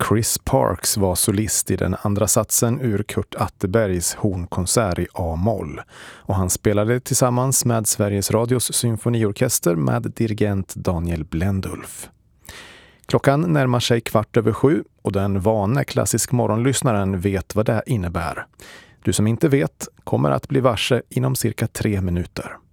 Chris Parks var solist i den andra satsen ur Kurt Atterbergs hornkonsert i A-moll. Och han spelade tillsammans med Sveriges Radios symfoniorkester med dirigent Daniel Blendulf. Klockan närmar sig 7:15 och den vane klassisk morgonlyssnaren vet vad det innebär. Du som inte vet kommer att bli varse inom cirka 3 minuter.